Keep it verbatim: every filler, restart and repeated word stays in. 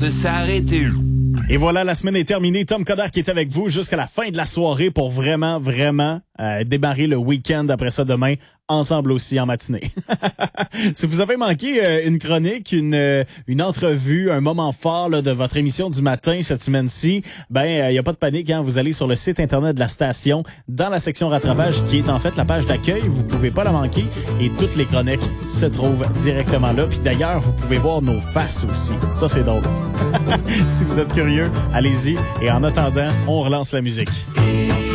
de s'arrêter. Et voilà, la semaine est terminée. Tom Coderre qui est avec vous jusqu'à la fin de la soirée pour vraiment, vraiment euh, démarrer le week-end après ça demain, ensemble aussi en matinée. Si vous avez manqué euh, une chronique, une euh, une entrevue, un moment fort là, de votre émission du matin cette semaine-ci, ben il euh, y a pas de panique, hein, vous allez sur le site internet de la station, dans la section rattrapage qui est en fait la page d'accueil, vous pouvez pas la manquer et toutes les chroniques se trouvent directement là. Puis d'ailleurs, vous pouvez voir nos faces aussi. Ça c'est drôle. Si vous êtes curieux, allez-y et en attendant, on relance la musique.